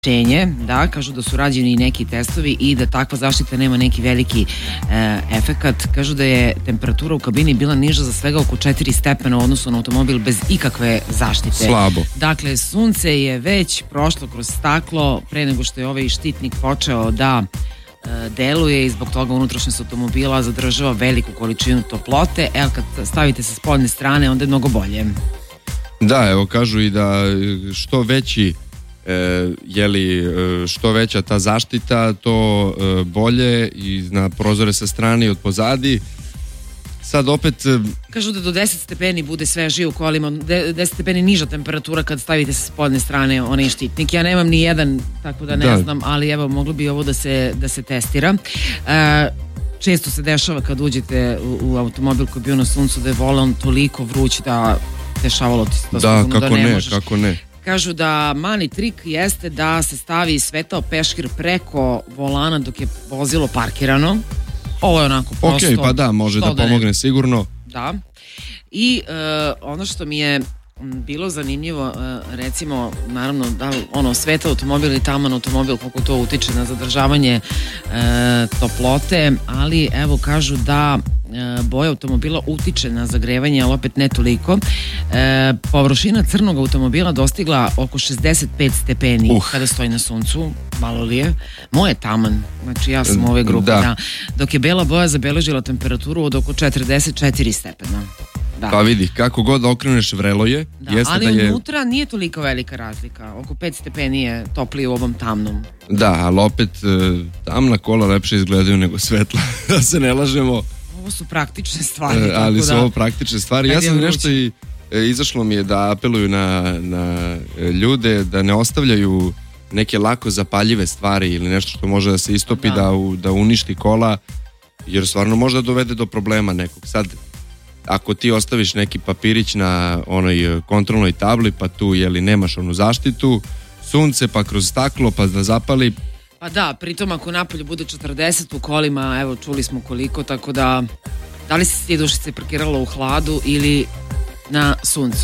Da, kažu da su rađeni neki testovi i da takva zaštita nema neki veliki efekat. Kažu da je temperatura u kabini bila niža za svega oko 4 stepena u odnosu na automobil bez ikakve zaštite. Slabo. Dakle, sunce je već prošlo kroz staklo pre nego što je ovaj štitnik počeo da deluje i zbog toga unutrašnjost automobila zadržava veliku količinu toplote. Kad stavite sa spoljne strane, onda je mnogo bolje. Da, evo kažu i da što veći što veća ta zaštita, to bolje i na prozore sa strane i od pozadi. Sad opet... Kažu da do 10 stepeni bude svežije u kolima, 10 stepeni niža temperatura kad stavite sa spoljne strane onaj štitnik. Ja nemam ni jedan, tako da ne znam, ali evo, moglo bi ovo da se testira. Često se dešava kad uđete u automobil koji je bio na suncu da je volan toliko vruć da dešavalo ti se to. Da, kako ne. Kažu da mali trik jeste da se stavi svetao peškir preko volana dok je vozilo parkirano. Ovo je onako prosto. Ok, pa da, može da pomogne sigurno. Da. I ono što mi je bilo zanimljivo, recimo, naravno, da sveta automobil i taman automobil, koliko to utiče na zadržavanje toplote, ali evo kažu da boja automobila utiče na zagrevanje, ali opet ne toliko. Površina crnog automobila dostigla oko 65 stepeni kada stoji na suncu, malo li je. Moje taman, znači ja sam u ove grupe, da. Dok je bela boja zabeležila temperaturu od oko 44 stepena. Da. Pa vidi, kako god okreneš vrelo je. Da, ali unutra nije toliko velika razlika. Oko 5 stepeni je toplije u ovom tamnom. Da, ali opet tamna kola lepše izgledaju nego svetla. Da se ne lažemo. Ovo su praktične stvari. Ali su ovo praktične stvari. Ja sam nešto i izašlo mi je da apeluju na ljude da ne ostavljaju neke lako zapaljive stvari ili nešto što može da se istopi, da uništi kola, jer stvarno može da dovede do problema nekog. Sad, ako ti ostaviš neki papirić na onoj kontrolnoj tabli, pa tu nemaš onu zaštitu, sunce pa kroz staklo pa da zapali. Pa da, pritom ako napolju bude 40 u kolima, evo čuli smo koliko, tako da li si ti dušice parkirala u hladu ili na suncu?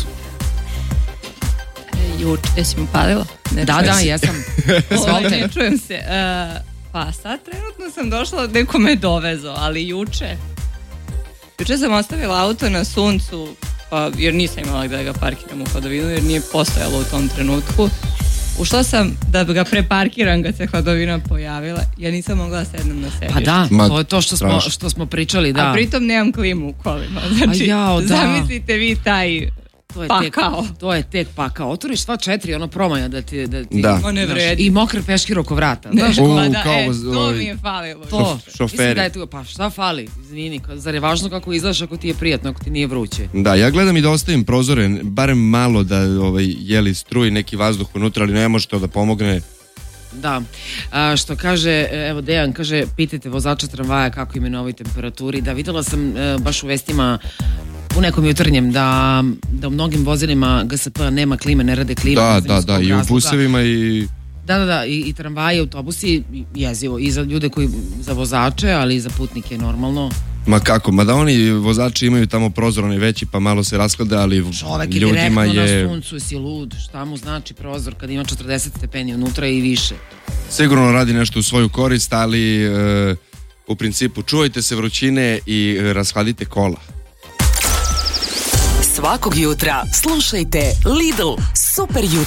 Juče si mi palila? Da, jesam. Ne čujem se. Pa sad trenutno sam došla, neko me dovezo, ali juče sam ostavila auto na suncu, jer nisam imala da ga parkiram u hladovinu, jer nije postojalo u tom trenutku. Ušla sam da ga preparkiram kad se hladovina pojavila, ja nisam mogla sednem na sedište. Pa da, to je to što smo pričali, da. A pritom nemam klimu u kolima, znači zamislite vi taj pakao. To je tek pakao. Otvoriš sva 4, promaja da ti ne vredi. I mokar peškir oko vrata. To mi je falilo. Šoferi. Pa šta fali? Izvini, zar je važno kako izgledaš ako ti je prijatno, ako ti nije vruće? Da, ja gledam i da ostavim prozore, barem malo da struji neki vazduh unutra, ali ne može to da pomogne. Da, što kaže, evo Dejan kaže, pitajte vozača tramvaja kako im je na ovoj temperaturi. Da, videla sam baš u vestima u nekom jutarnjem da u mnogim vozilima GSP-a nema klime, ne rade klime. Da, i u busevima i... Da, i tramvaji, autobusi, jezivo, i za ljude za vozače, ali i za putnike normalno. Ma kako, da oni vozači imaju tamo prozor, oni veći, pa malo se rasklade, ali ljudima je... Čovek je direktno na suncu, si lud, šta mu znači prozor kad ima 40 stepeni unutra i više? Sigurno radi nešto u svoju korist, ali u principu čuvajte se vrućine i rashladite kola. Svakog jutra slušajte Lidl Super jutro.